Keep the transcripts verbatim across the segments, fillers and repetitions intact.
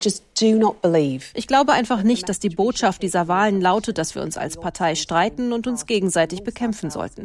Ich glaube einfach nicht, dass die Botschaft dieser Wahlen lautet, dass wir uns als Partei streiten und uns gegenseitig bekämpfen sollten.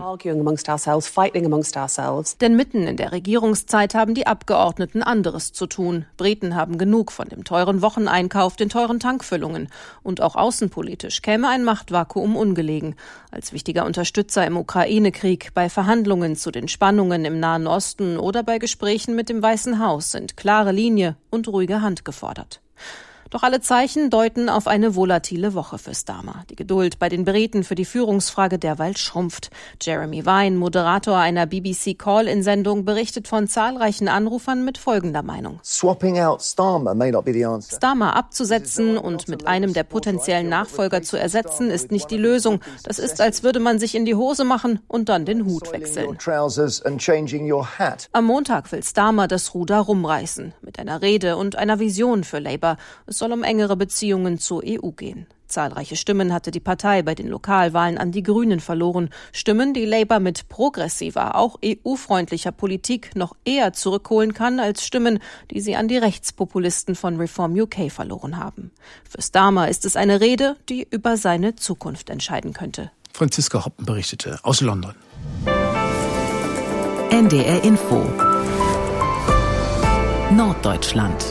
Denn mitten in der Regierungszeit haben die Abgeordneten anderes zu tun. Briten haben genug von dem teuren Wocheneinkauf, den teuren Tankfüllungen. Und auch außenpolitisch käme ein Machtvakuum ungelegen. Als wichtiger Unterstützer im Ukraine-Krieg, bei Verhandlungen zu den Spannungen im Nahen Osten oder bei Gesprächen mit dem Weißen Haus sind klare Linie und ruhige Hand gefordert. Doch alle Zeichen deuten auf eine volatile Woche für Starmer. Die Geduld bei den Briten für die Führungsfrage derweil schrumpft. Jeremy Vine, Moderator einer B B C Call-In-Sendung, berichtet von zahlreichen Anrufern mit folgender Meinung. Starmer abzusetzen und mit einem der potenziellen Nachfolger zu ersetzen, ist nicht die Lösung. Das ist, als würde man sich in die Hose machen und dann den Hut wechseln. Am Montag will Starmer das Ruder rumreißen, mit einer Rede und einer Vision für Labour. Es soll um engere Beziehungen zur E U gehen. Zahlreiche Stimmen hatte die Partei bei den Lokalwahlen an die Grünen verloren. Stimmen, die Labour mit progressiver, auch E U-freundlicher Politik noch eher zurückholen kann, als Stimmen, die sie an die Rechtspopulisten von Reform U K verloren haben. Für Starmer ist es eine Rede, die über seine Zukunft entscheiden könnte. Franziska Hoppen berichtete aus London. N D R Info Norddeutschland.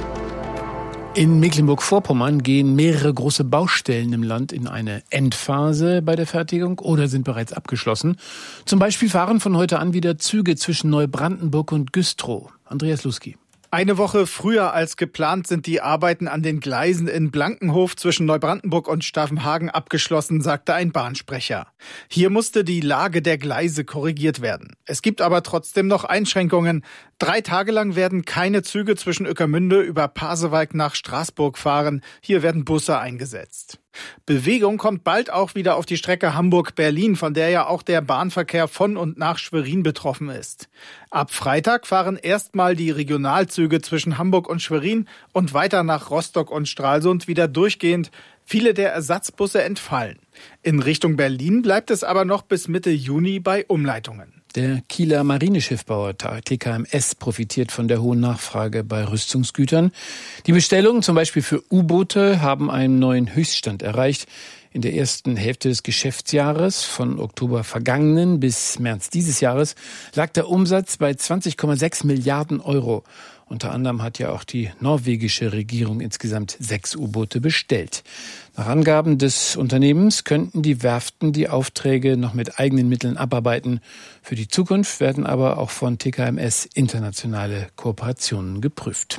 In Mecklenburg-Vorpommern gehen mehrere große Baustellen im Land in eine Endphase bei der Fertigung oder sind bereits abgeschlossen. Zum Beispiel fahren von heute an wieder Züge zwischen Neubrandenburg und Güstrow. Andreas Luski. Eine Woche früher als geplant sind die Arbeiten an den Gleisen in Blankenhof zwischen Neubrandenburg und Stavenhagen abgeschlossen, sagte ein Bahnsprecher. Hier musste die Lage der Gleise korrigiert werden. Es gibt aber trotzdem noch Einschränkungen. Drei Tage lang werden keine Züge zwischen Ueckermünde über Pasewalk nach Straßburg fahren. Hier werden Busse eingesetzt. Bewegung kommt bald auch wieder auf die Strecke Hamburg-Berlin, von der ja auch der Bahnverkehr von und nach Schwerin betroffen ist. Ab Freitag fahren erstmal die Regionalzüge zwischen Hamburg und Schwerin und weiter nach Rostock und Stralsund wieder durchgehend. Viele der Ersatzbusse entfallen. In Richtung Berlin bleibt es aber noch bis Mitte Juni bei Umleitungen. Der Kieler Marineschiffbauer T K M S profitiert von der hohen Nachfrage bei Rüstungsgütern. Die Bestellungen zum Beispiel für U-Boote haben einen neuen Höchststand erreicht. In der ersten Hälfte des Geschäftsjahres, von Oktober vergangenen bis März dieses Jahres, lag der Umsatz bei zwanzig Komma sechs Milliarden Euro. Unter anderem hat ja auch die norwegische Regierung insgesamt sechs U-Boote bestellt. Nach Angaben des Unternehmens könnten die Werften die Aufträge noch mit eigenen Mitteln abarbeiten. Für die Zukunft werden aber auch von T K M S internationale Kooperationen geprüft.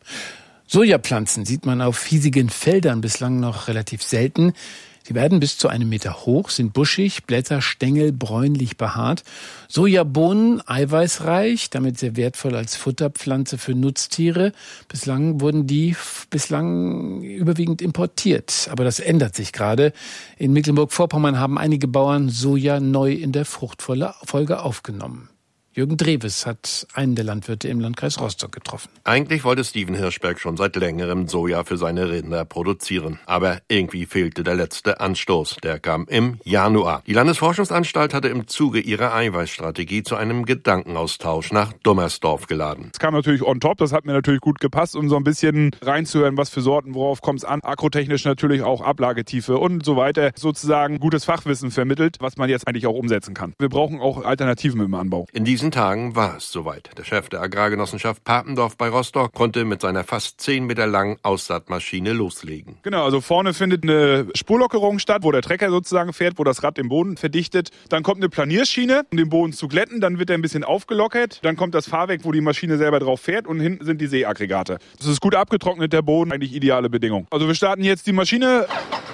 Sojapflanzen sieht man auf hiesigen Feldern bislang noch relativ selten. Sie werden bis zu einem Meter hoch, sind buschig, Blätter, Stängel bräunlich behaart. Sojabohnen eiweißreich, damit sehr wertvoll als Futterpflanze für Nutztiere. Bislang wurden die bislang überwiegend importiert, aber das ändert sich gerade. In Mecklenburg-Vorpommern haben einige Bauern Soja neu in der Fruchtfolge aufgenommen. Jürgen Dreves hat einen der Landwirte im Landkreis Rostock getroffen. Eigentlich wollte Steven Hirschberg schon seit längerem Soja für seine Rinder produzieren. Aber irgendwie fehlte der letzte Anstoß. Der kam im Januar. Die Landesforschungsanstalt hatte im Zuge ihrer Eiweißstrategie zu einem Gedankenaustausch nach Dummersdorf geladen. Es kam natürlich on top, das hat mir natürlich gut gepasst, um so ein bisschen reinzuhören, was für Sorten, worauf kommt es an. Agrotechnisch natürlich auch Ablagetiefe und so weiter. Sozusagen gutes Fachwissen vermittelt, was man jetzt eigentlich auch umsetzen kann. Wir brauchen auch Alternativen im Anbau. In diesen Tagen war es soweit. Der Chef der Agrargenossenschaft Papendorf bei Rostock konnte mit seiner fast zehn Meter langen Aussaatmaschine loslegen. Genau, also vorne findet eine Spurlockerung statt, wo der Trecker sozusagen fährt, wo das Rad den Boden verdichtet. Dann kommt eine Planierschiene, um den Boden zu glätten. Dann wird er ein bisschen aufgelockert. Dann kommt das Fahrwerk, wo die Maschine selber drauf fährt. Und hinten sind die Seeaggregate. Das ist gut abgetrocknet, der Boden. Eigentlich ideale Bedingung. Also wir starten jetzt die Maschine.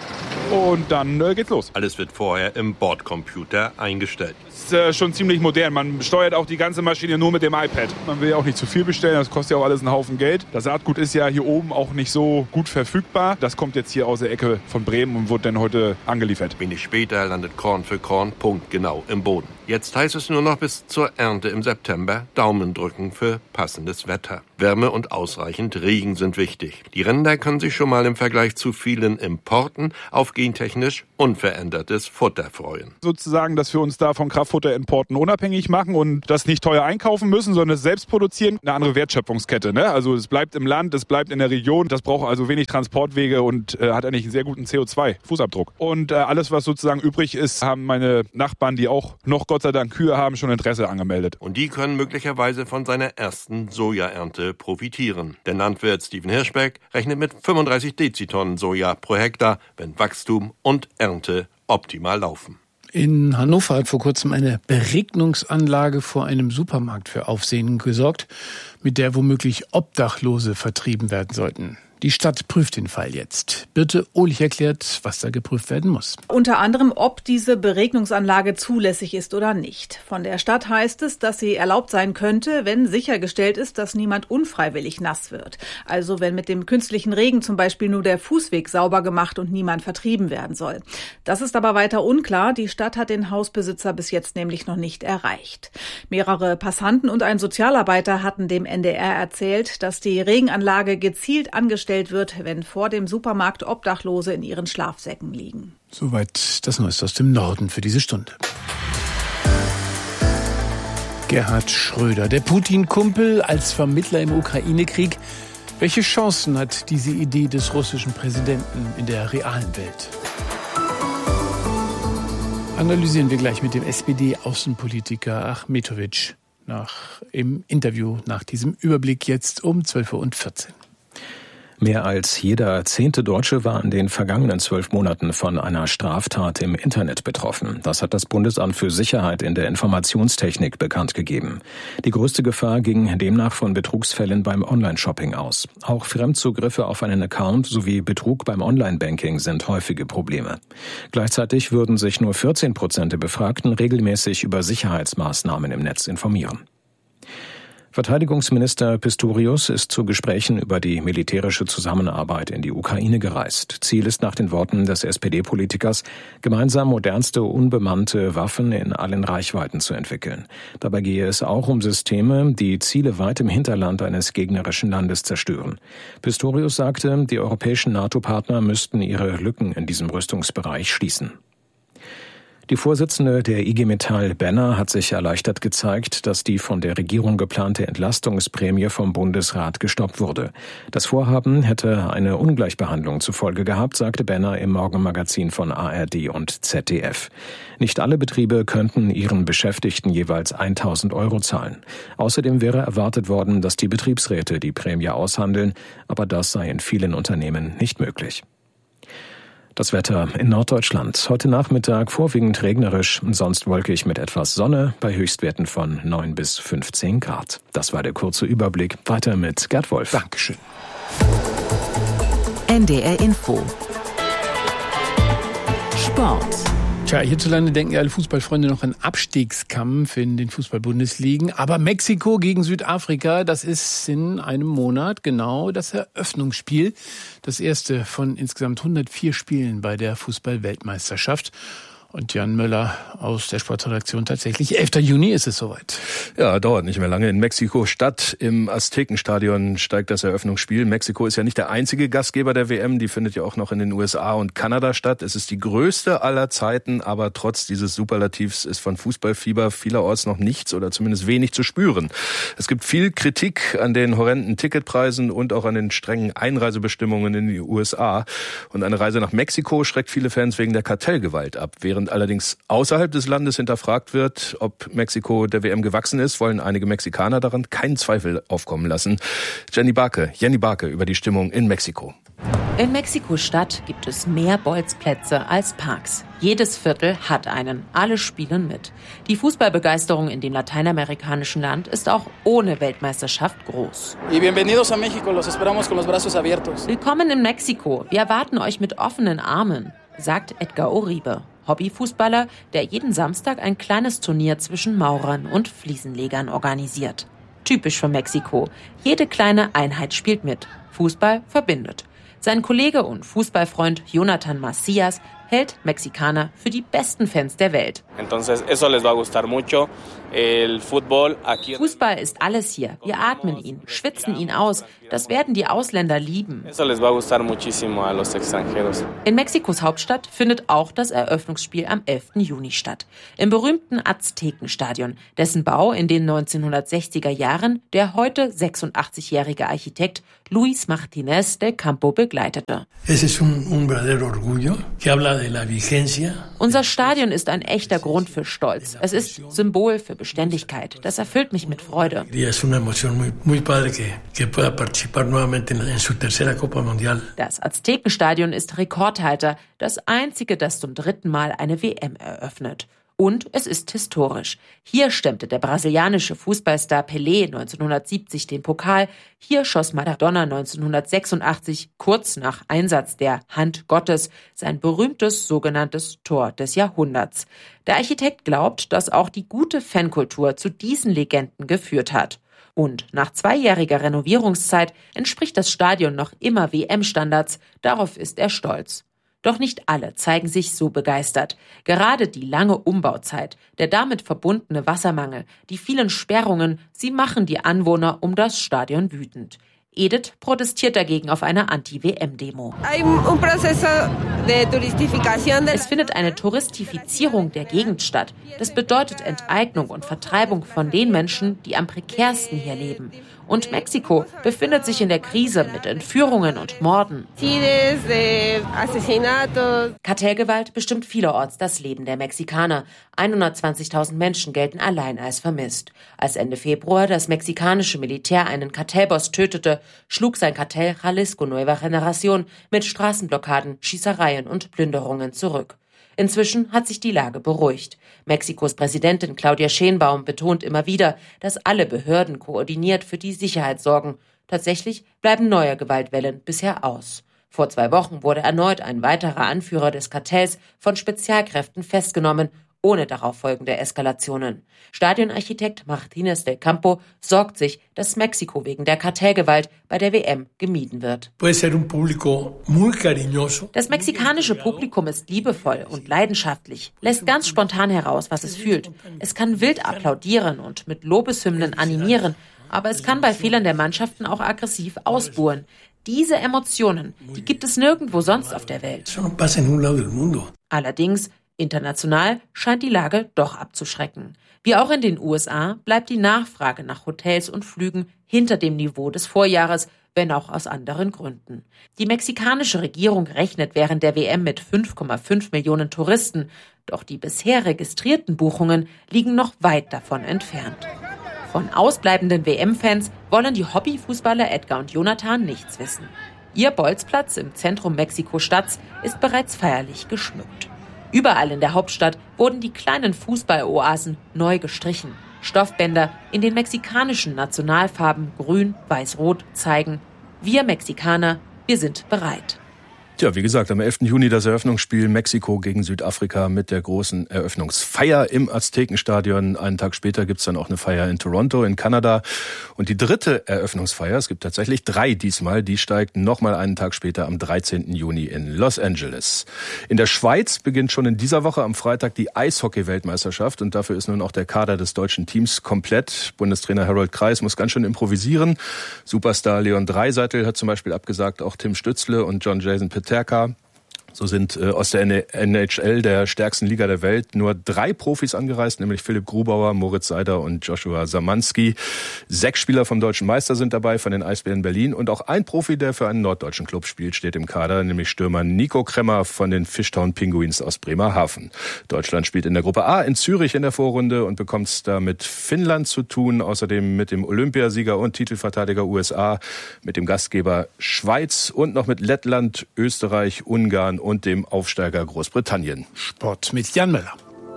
Und dann äh, geht's los. Alles wird vorher im Bordcomputer eingestellt. Das ist äh, schon ziemlich modern. Man steuert auch die ganze Maschine nur mit dem iPad. Man will ja auch nicht zu viel bestellen, das kostet ja auch alles einen Haufen Geld. Das Saatgut ist ja hier oben auch nicht so gut verfügbar. Das kommt jetzt hier aus der Ecke von Bremen und wird dann heute angeliefert. Wenig später landet Korn für Korn punktgenau im Boden. Jetzt heißt es nur noch bis zur Ernte im September Daumen drücken für passendes Wetter. Wärme und ausreichend Regen sind wichtig. Die Rinder können sich schon mal im Vergleich zu vielen Importen auf gentechnisch unverändertes Futter freuen. Sozusagen, dass wir uns da vom Kraftstoff Futterimporten unabhängig machen und das nicht teuer einkaufen müssen, sondern es selbst produzieren. Eine andere Wertschöpfungskette, ne? Also es bleibt im Land, es bleibt in der Region. Das braucht also wenig Transportwege und äh, hat eigentlich einen sehr guten C O zwei Fußabdruck. Und äh, alles, was sozusagen übrig ist, haben meine Nachbarn, die auch noch Gott sei Dank Kühe haben, schon Interesse angemeldet. Und die können möglicherweise von seiner ersten Sojaernte profitieren. Der Landwirt Steven Hirschberg rechnet mit fünfunddreißig Dezitonnen Soja pro Hektar, wenn Wachstum und Ernte optimal laufen. In Hannover hat vor kurzem eine Beregnungsanlage vor einem Supermarkt für Aufsehen gesorgt, mit der womöglich Obdachlose vertrieben werden sollten. Die Stadt prüft den Fall jetzt. Birte Ohlich erklärt, was da geprüft werden muss. Unter anderem, ob diese Beregnungsanlage zulässig ist oder nicht. Von der Stadt heißt es, dass sie erlaubt sein könnte, wenn sichergestellt ist, dass niemand unfreiwillig nass wird. Also wenn mit dem künstlichen Regen zum Beispiel nur der Fußweg sauber gemacht und niemand vertrieben werden soll. Das ist aber weiter unklar. Die Stadt hat den Hausbesitzer bis jetzt nämlich noch nicht erreicht. Mehrere Passanten und ein Sozialarbeiter hatten dem N D R erzählt, dass die Regenanlage gezielt angestellt wird, wenn vor dem Supermarkt Obdachlose in ihren Schlafsäcken liegen. Soweit das Neueste aus dem Norden für diese Stunde. Gerhard Schröder, der Putin-Kumpel als Vermittler im Ukraine-Krieg. Welche Chancen hat diese Idee des russischen Präsidenten in der realen Welt? Analysieren wir gleich mit dem S P D-Außenpolitiker Achmetovic nach, im Interview nach diesem Überblick jetzt um zwölf Uhr vierzehn. Mehr als jeder zehnte Deutsche war in den vergangenen zwölf Monaten von einer Straftat im Internet betroffen. Das hat das Bundesamt für Sicherheit in der Informationstechnik bekannt gegeben. Die größte Gefahr ging demnach von Betrugsfällen beim Online-Shopping aus. Auch Fremdzugriffe auf einen Account sowie Betrug beim Online-Banking sind häufige Probleme. Gleichzeitig würden sich nur vierzehn Prozent der Befragten regelmäßig über Sicherheitsmaßnahmen im Netz informieren. Verteidigungsminister Pistorius ist zu Gesprächen über die militärische Zusammenarbeit in die Ukraine gereist. Ziel ist nach den Worten des S P D-Politikers, gemeinsam modernste unbemannte Waffen in allen Reichweiten zu entwickeln. Dabei gehe es auch um Systeme, die Ziele weit im Hinterland eines gegnerischen Landes zerstören. Pistorius sagte, die europäischen NATO-Partner müssten ihre Lücken in diesem Rüstungsbereich schließen. Die Vorsitzende der I G Metall, Benner, hat sich erleichtert gezeigt, dass die von der Regierung geplante Entlastungsprämie vom Bundesrat gestoppt wurde. Das Vorhaben hätte eine Ungleichbehandlung zur Folge gehabt, sagte Benner im Morgenmagazin von A R D und Z D F. Nicht alle Betriebe könnten ihren Beschäftigten jeweils tausend Euro zahlen. Außerdem wäre erwartet worden, dass die Betriebsräte die Prämie aushandeln, aber das sei in vielen Unternehmen nicht möglich. Das Wetter in Norddeutschland. Heute Nachmittag vorwiegend regnerisch, sonst wolkig mit etwas Sonne bei Höchstwerten von neun bis fünfzehn Grad. Das war der kurze Überblick. Weiter mit Gerd Wolf. Dankeschön. N D R Info. Sport. Tja, hierzulande denken ja alle Fußballfreunde noch an Abstiegskampf in den Fußball-Bundesligen. Aber Mexiko gegen Südafrika, das ist in einem Monat genau das Eröffnungsspiel. Das erste von insgesamt hundertvier Spielen bei der Fußball-Weltmeisterschaft. Und Jan Möller aus der Sportredaktion tatsächlich. elfter Juni ist es soweit. Ja, dauert nicht mehr lange. In Mexiko-Stadt im Aztekenstadion steigt das Eröffnungsspiel. Mexiko ist ja nicht der einzige Gastgeber der W M. Die findet ja auch noch in den U S A und Kanada statt. Es ist die größte aller Zeiten, aber trotz dieses Superlativs ist von Fußballfieber vielerorts noch nichts oder zumindest wenig zu spüren. Es gibt viel Kritik an den horrenden Ticketpreisen und auch an den strengen Einreisebestimmungen in die U S A. Und eine Reise nach Mexiko schreckt viele Fans wegen der Kartellgewalt ab. Während allerdings außerhalb des Landes hinterfragt wird, ob Mexiko der W M gewachsen ist, wollen einige Mexikaner daran keinen Zweifel aufkommen lassen. Jenny Barke, Jenny Barke über die Stimmung in Mexiko. In Mexiko-Stadt gibt es mehr Bolzplätze als Parks. Jedes Viertel hat einen. Alle spielen mit. Die Fußballbegeisterung in dem lateinamerikanischen Land ist auch ohne Weltmeisterschaft groß. Willkommen in Mexiko. Wir erwarten euch mit offenen Armen, sagt Edgar Uribe, Hobbyfußballer, der jeden Samstag ein kleines Turnier zwischen Maurern und Fliesenlegern organisiert. Typisch für Mexiko. Jede kleine Einheit spielt mit. Fußball verbindet. Sein Kollege und Fußballfreund Jonathan Macias hält Mexikaner für die besten Fans der Welt. Fußball ist alles hier. Wir atmen ihn, schwitzen ihn aus. Das werden die Ausländer lieben. In Mexikos Hauptstadt findet auch das Eröffnungsspiel am elften Juni statt. Im berühmten Aztekenstadion, dessen Bau in den neunzehnhundertsechziger Jahren der heute sechsundachtzigjährige Architekt Luis Martínez del Campo begleitete. Unser Stadion ist ein echter Grund für Stolz. Es ist Symbol für Beständigkeit. Das erfüllt mich mit Freude. Das Aztekenstadion ist Rekordhalter, das einzige, das zum dritten Mal eine W M eröffnet. Und es ist historisch. Hier stemmte der brasilianische Fußballstar Pelé neunzehnhundertsiebzig den Pokal. Hier schoss Maradona neunzehnhundertsechsundachtzig, kurz nach Einsatz der Hand Gottes, sein berühmtes sogenanntes Tor des Jahrhunderts. Der Architekt glaubt, dass auch die gute Fankultur zu diesen Legenden geführt hat. Und nach zweijähriger Renovierungszeit entspricht das Stadion noch immer W M-Standards. Darauf ist er stolz. Doch nicht alle zeigen sich so begeistert. Gerade die lange Umbauzeit, der damit verbundene Wassermangel, die vielen Sperrungen, sie machen die Anwohner um das Stadion wütend. Edith protestiert dagegen auf einer Anti-W M-Demo. Es findet eine Touristifizierung der Gegend statt. Das bedeutet Enteignung und Vertreibung von den Menschen, die am prekärsten hier leben. Und Mexiko befindet sich in der Krise mit Entführungen und Morden. Kartellgewalt bestimmt vielerorts das Leben der Mexikaner. hundertzwanzigtausend Menschen gelten allein als vermisst. Als Ende Februar das mexikanische Militär einen Kartellboss tötete, schlug sein Kartell Jalisco Nueva Generación mit Straßenblockaden, Schießereien und Plünderungen zurück. Inzwischen hat sich die Lage beruhigt. Mexikos Präsidentin Claudia Sheinbaum betont immer wieder, dass alle Behörden koordiniert für die Sicherheit sorgen. Tatsächlich bleiben neue Gewaltwellen bisher aus. Vor zwei Wochen wurde erneut ein weiterer Anführer des Kartells von Spezialkräften festgenommen, ohne darauf folgende Eskalationen. Stadionarchitekt Martínez del Campo sorgt sich, dass Mexiko wegen der Kartellgewalt bei der W M gemieden wird. Das mexikanische Publikum ist liebevoll und leidenschaftlich, lässt ganz spontan heraus, was es fühlt. Es kann wild applaudieren und mit Lobeshymnen animieren, aber es kann bei Fehlern der Mannschaften auch aggressiv ausbuhen. Diese Emotionen, die gibt es nirgendwo sonst auf der Welt. Allerdings international scheint die Lage doch abzuschrecken. Wie auch in den U S A bleibt die Nachfrage nach Hotels und Flügen hinter dem Niveau des Vorjahres, wenn auch aus anderen Gründen. Die mexikanische Regierung rechnet während der W M mit fünf Komma fünf Millionen Touristen, doch die bisher registrierten Buchungen liegen noch weit davon entfernt. Von ausbleibenden W M-Fans wollen die Hobbyfußballer Edgar und Jonathan nichts wissen. Ihr Bolzplatz im Zentrum Mexiko-Stadts ist bereits feierlich geschmückt. Überall in der Hauptstadt wurden die kleinen Fußballoasen neu gestrichen. Stoffbänder in den mexikanischen Nationalfarben Grün, Weiß, Rot zeigen: Wir Mexikaner, wir sind bereit. Tja, wie gesagt, am elften Juni das Eröffnungsspiel Mexiko gegen Südafrika mit der großen Eröffnungsfeier im Aztekenstadion. Einen Tag später gibt's dann auch eine Feier in Toronto in Kanada. Und die dritte Eröffnungsfeier, es gibt tatsächlich drei diesmal, die steigt nochmal einen Tag später am dreizehnten Juni in Los Angeles. In der Schweiz beginnt schon in dieser Woche am Freitag die Eishockey-Weltmeisterschaft. Und dafür ist nun auch der Kader des deutschen Teams komplett. Bundestrainer Harold Kreis muss ganz schön improvisieren. Superstar Leon Draisaitl hat zum Beispiel abgesagt, auch Tim Stützle und John Jason Peterka. So sind äh, aus der N H L, der stärksten Liga der Welt, nur drei Profis angereist, nämlich Philipp Grubauer, Moritz Seider und Joshua Samanski. Sechs Spieler vom Deutschen Meister sind dabei, von den Eisbären Berlin. Und auch ein Profi, der für einen norddeutschen Club spielt, steht im Kader, nämlich Stürmer Nico Kremmer von den Fishtown Pinguins aus Bremerhaven. Deutschland spielt in der Gruppe A in Zürich in der Vorrunde und bekommt es da mit Finnland zu tun, außerdem mit dem Olympiasieger und Titelverteidiger U S A, mit dem Gastgeber Schweiz und noch mit Lettland, Österreich, Ungarn und dem Aufsteiger Großbritannien. Sport mit Jan Möller.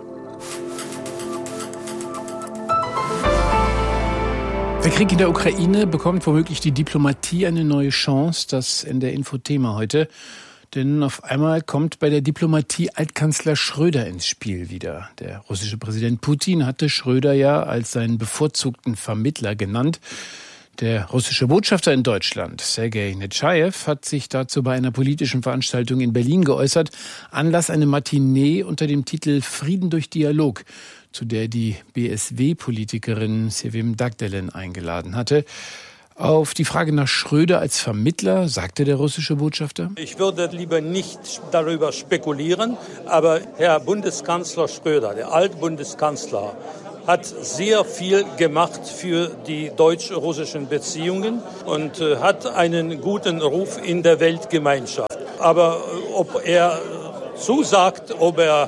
Der Krieg in der Ukraine bekommt womöglich die Diplomatie eine neue Chance. Das in der Info-Thema heute. Denn auf einmal kommt bei der Diplomatie Altkanzler Schröder ins Spiel wieder. Der russische Präsident Putin hatte Schröder ja als seinen bevorzugten Vermittler genannt. Der russische Botschafter in Deutschland, Sergei Netschajew, hat sich dazu bei einer politischen Veranstaltung in Berlin geäußert. Anlass eine Matinee unter dem Titel Frieden durch Dialog, zu der die B S W-Politikerin Sevim Dagdelen eingeladen hatte. Auf die Frage nach Schröder als Vermittler sagte der russische Botschafter: Ich würde lieber nicht darüber spekulieren, aber Herr Bundeskanzler Schröder, der Altbundeskanzler, hat sehr viel gemacht für die deutsch-russischen Beziehungen und äh, hat einen guten Ruf in der Weltgemeinschaft. Aber äh, ob er zusagt, ob er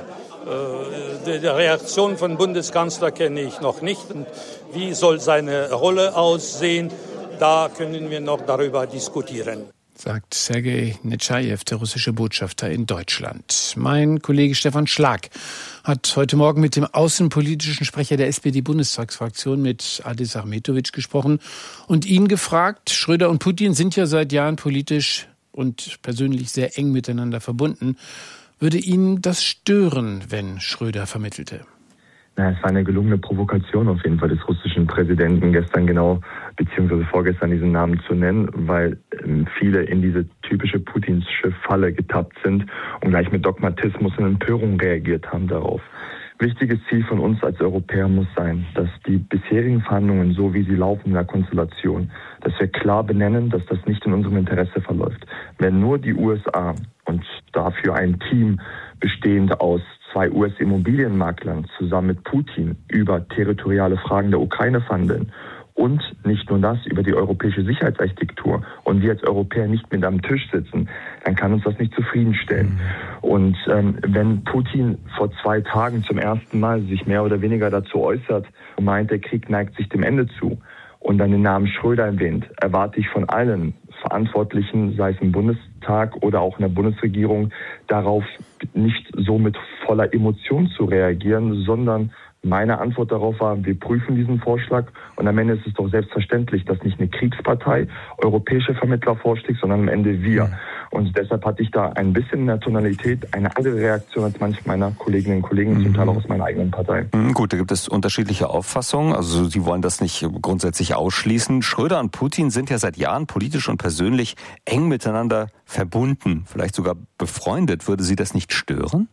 äh, die Reaktion von Bundeskanzler kenne ich noch nicht. Und wie soll seine Rolle aussehen? Da können wir noch darüber diskutieren, sagt Sergei Netschajew, der russische Botschafter in Deutschland. Mein Kollege Stefan Schlag hat heute Morgen mit dem außenpolitischen Sprecher der S P D-Bundestagsfraktion, mit Adis Ahmetovic, gesprochen und ihn gefragt: Schröder und Putin sind ja seit Jahren politisch und persönlich sehr eng miteinander verbunden. Würde ihn das stören, wenn Schröder vermittelte? Na, es war eine gelungene Provokation auf jeden Fall des russischen Präsidenten gestern genau, beziehungsweise vorgestern diesen Namen zu nennen, weil ähm, viele in diese typische Putinsche Falle getappt sind und gleich mit Dogmatismus und Empörung reagiert haben darauf. Wichtiges Ziel von uns als Europäer muss sein, dass die bisherigen Verhandlungen, so wie sie laufen in der Konstellation, dass wir klar benennen, dass das nicht in unserem Interesse verläuft. Wenn nur die U S A und dafür ein Team bestehend aus zwei U S-Immobilienmaklern zusammen mit Putin über territoriale Fragen der Ukraine verhandeln und nicht nur das, über die europäische Sicherheitsarchitektur und wir als Europäer nicht mit am Tisch sitzen, dann kann uns das nicht zufriedenstellen. Mhm. Und ähm, wenn Putin vor zwei Tagen zum ersten Mal sich mehr oder weniger dazu äußert und meint, der Krieg neigt sich dem Ende zu und dann den Namen Schröder erwähnt, erwarte ich von allen Verantwortlichen, sei es im Bundestag oder auch in der Bundesregierung, darauf nicht so mit voller Emotion zu reagieren, sondern meine Antwort darauf war, wir prüfen diesen Vorschlag und am Ende ist es doch selbstverständlich, dass nicht eine Kriegspartei europäische Vermittler vorschlägt, sondern am Ende wir. Und deshalb hatte ich da ein bisschen in der Tonalität eine andere Reaktion als manche meiner Kolleginnen und Kollegen, mhm. zum Teil auch aus meiner eigenen Partei. Gut, da gibt es unterschiedliche Auffassungen. Also Sie wollen das nicht grundsätzlich ausschließen. Schröder und Putin sind ja seit Jahren politisch und persönlich eng miteinander verbunden, vielleicht sogar befreundet. Würde Sie das nicht stören?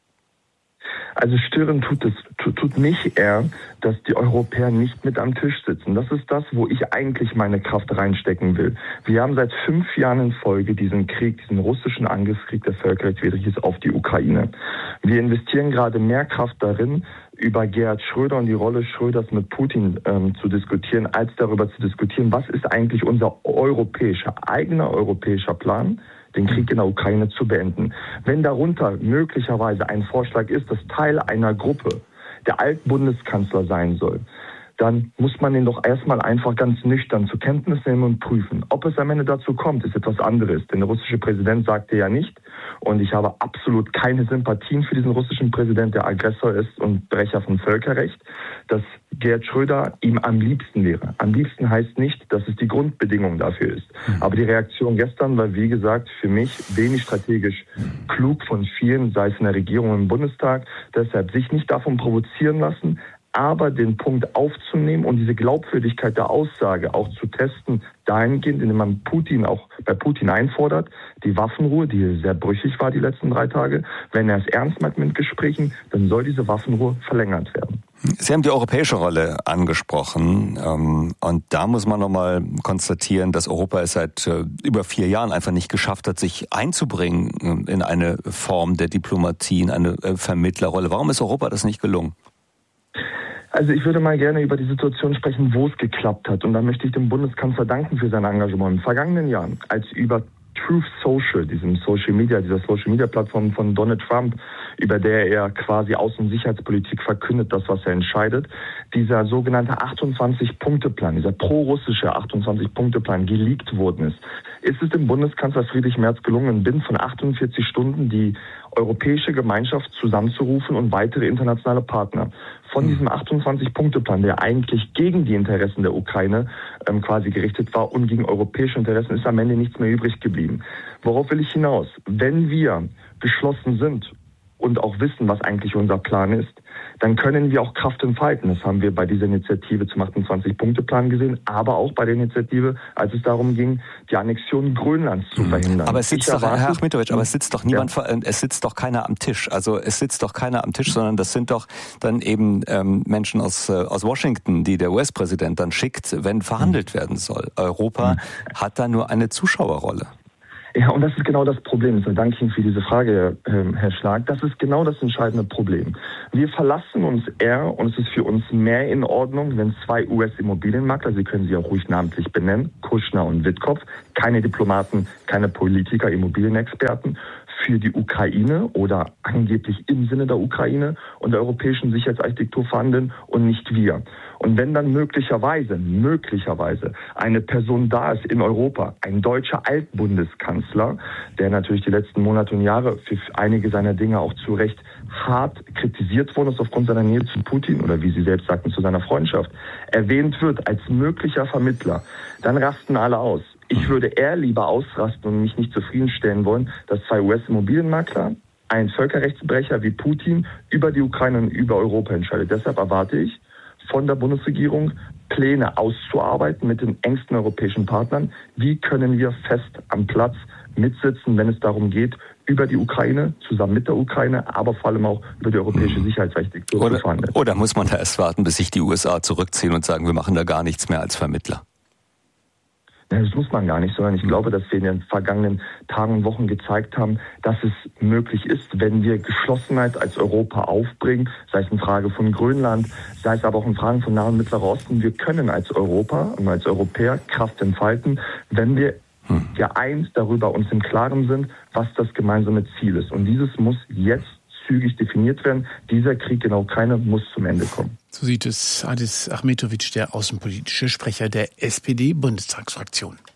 Also stören tut es, tut, tut mich eher, dass die Europäer nicht mit am Tisch sitzen. Das ist das, wo ich eigentlich meine Kraft reinstecken will. Wir haben seit fünf Jahren in Folge diesen Krieg, diesen russischen Angriffskrieg, der völkerrechtswidrig ist, auf die Ukraine. Wir investieren gerade mehr Kraft darin, über Gerhard Schröder und die Rolle Schröders mit Putin ähm, zu diskutieren, als darüber zu diskutieren, was ist eigentlich unser europäischer, eigener europäischer Plan, den Krieg in der Ukraine zu beenden. Wenn darunter möglicherweise ein Vorschlag ist, dass Teil einer Gruppe der Altbundeskanzler sein soll, dann muss man ihn doch erstmal einfach ganz nüchtern zur Kenntnis nehmen und prüfen. Ob es am Ende dazu kommt, ist etwas anderes. Denn der russische Präsident sagte ja nicht, und ich habe absolut keine Sympathien für diesen russischen Präsident, der Aggressor ist und Brecher von Völkerrecht, dass Gerhard Schröder ihm am liebsten wäre. Am liebsten heißt nicht, dass es die Grundbedingung dafür ist. Aber die Reaktion gestern war, wie gesagt, für mich wenig strategisch klug von vielen, sei es in der Regierung und im Bundestag. Deshalb sich nicht davon provozieren lassen, aber den Punkt aufzunehmen und diese Glaubwürdigkeit der Aussage auch zu testen, dahingehend, indem man Putin auch bei Putin einfordert, die Waffenruhe, die sehr brüchig war die letzten drei Tage, wenn er es ernst meint mit Gesprächen, dann soll diese Waffenruhe verlängert werden. Sie haben die europäische Rolle angesprochen, und da muss man nochmal konstatieren, dass Europa es seit über vier Jahren einfach nicht geschafft hat, sich einzubringen in eine Form der Diplomatie, in eine Vermittlerrolle. Warum ist Europa das nicht gelungen? Also ich würde mal gerne über die Situation sprechen, wo es geklappt hat. Und da möchte ich dem Bundeskanzler danken für sein Engagement. Im vergangenen Jahr, als über Truth Social, diesem Social Media, dieser Social Media Plattform von Donald Trump, über der er quasi Außen- und Sicherheitspolitik verkündet, das, was er entscheidet, dieser sogenannte achtundzwanzig-Punkte-Plan, dieser pro-russische achtundzwanzig-Punkte-Plan geleakt worden ist, ist es dem Bundeskanzler Friedrich Merz gelungen, binnen von achtundvierzig Stunden die europäische Gemeinschaft zusammenzurufen und weitere internationale Partner. Von diesem achtundzwanzig-Punkte-Plan, der eigentlich gegen die Interessen der Ukraine ähm, quasi gerichtet war und gegen europäische Interessen, ist am Ende nichts mehr übrig geblieben. Worauf will ich hinaus? Wenn wir geschlossen sind und auch wissen, was eigentlich unser Plan ist, dann können wir auch Kraft entfalten. Das haben wir bei dieser Initiative zum achtundzwanzig-Punkte-Plan gesehen, aber auch bei der Initiative, als es darum ging, die Annexion Grönlands zu verhindern. Aber es sitzt doch, Herr Achmetovic, aber es sitzt doch niemand, ja. es sitzt doch keiner am Tisch. Also es sitzt doch keiner am Tisch, sondern das sind doch dann eben ähm, Menschen aus, äh, aus Washington, die der U S-Präsident dann schickt, wenn verhandelt werden soll. Europa mhm. hat da nur eine Zuschauerrolle. Ja, und das ist genau das Problem. Also danke Ihnen für diese Frage, Herr Schlag. Das ist genau das entscheidende Problem. Wir verlassen uns eher, und es ist für uns mehr in Ordnung, wenn zwei U S-Immobilienmakler, Sie können sie auch ruhig namentlich benennen, Kushner und Wittkopf, keine Diplomaten, keine Politiker, Immobilienexperten, für die Ukraine oder angeblich im Sinne der Ukraine und der europäischen Sicherheitsarchitektur verhandeln und nicht wir. Und wenn dann möglicherweise, möglicherweise eine Person da ist in Europa, ein deutscher Altbundeskanzler, der natürlich die letzten Monate und Jahre für einige seiner Dinge auch zu Recht hart kritisiert worden ist aufgrund seiner Nähe zu Putin oder wie Sie selbst sagten, zu seiner Freundschaft, erwähnt wird als möglicher Vermittler, dann rasten alle aus. Ich würde eher lieber ausrasten und mich nicht zufriedenstellen wollen, dass zwei U S-Immobilienmakler, ein Völkerrechtsbrecher wie Putin über die Ukraine und über Europa entscheidet. Deshalb erwarte ich von der Bundesregierung, Pläne auszuarbeiten mit den engsten europäischen Partnern. Wie können wir fest am Platz mitsitzen, wenn es darum geht, über die Ukraine, zusammen mit der Ukraine, aber vor allem auch über die europäische Sicherheitsarchitektur zu verhandeln. Oder muss man da erst warten, bis sich die U S A zurückziehen und sagen, wir machen da gar nichts mehr als Vermittler? Das muss man gar nicht, sondern ich glaube, dass wir in den vergangenen Tagen und Wochen gezeigt haben, dass es möglich ist, wenn wir Geschlossenheit als Europa aufbringen, sei es in Frage von Grönland, sei es aber auch in Fragen von Nahen und Mittlerer Osten. Wir können als Europa und als Europäer Kraft entfalten, wenn wir hm. ja eins darüber uns im Klaren sind, was das gemeinsame Ziel ist. Und dieses muss jetzt zügig definiert werden. Dieser Krieg in der Ukraine muss zum Ende kommen. So sieht es Adis Achmetovic, der außenpolitische Sprecher der S P D-Bundestagsfraktion.